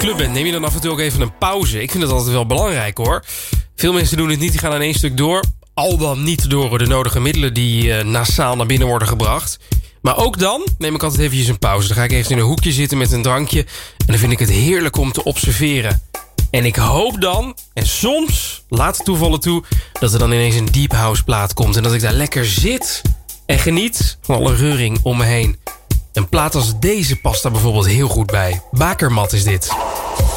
club bent, neem je dan af en toe ook even een pauze. Ik vind het altijd wel belangrijk, hoor. Veel mensen doen het niet, die gaan aan één stuk door. Al dan niet door de nodige middelen die nasaal naar binnen worden gebracht. Maar ook dan neem ik altijd eventjes een pauze. Dan ga ik even in een hoekje zitten met een drankje. En dan vind ik het heerlijk om te observeren. En ik hoop dan, en soms, laat het toevallen toe, dat er dan ineens een deep house plaat komt. En dat ik daar lekker zit en geniet van alle reuring om me heen. Een plaat als deze past daar bijvoorbeeld heel goed bij. Bakermat is dit.